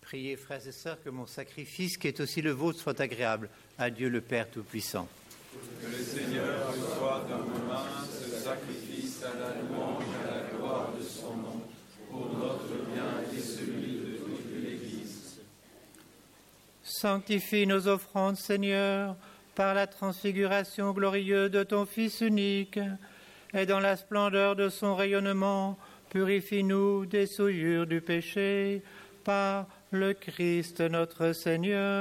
Priez, frères et sœurs, que mon sacrifice, qui est aussi le vôtre, soit agréable à Dieu le Père Tout-Puissant. Que le Seigneur reçoive dans vos mains ce sacrifice à la louange et à la gloire de son nom, pour notre bien et celui de toute l'Église. Sanctifie nos offrandes, Seigneur, par la transfiguration glorieuse de ton Fils unique, et dans la splendeur de son rayonnement, purifie-nous des souillures du péché, par le Christ notre Seigneur.